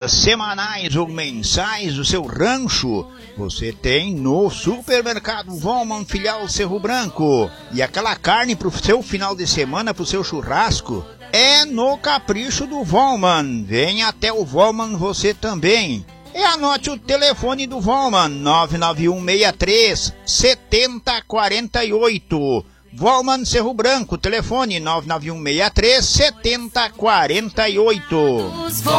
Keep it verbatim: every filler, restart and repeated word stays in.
carnes semanais ou mensais do seu rancho, você tem no Supermercado Volman Filial Cerro Branco. E aquela carne pro seu final de semana, pro seu churrasco, é no Capricho do Volman. Venha até o Volman você também. E anote o telefone do Volman, nove nove um seis três sete zero quatro oito. Volman Cerro Branco, telefone nove nove um seis três sete zero quatro oito.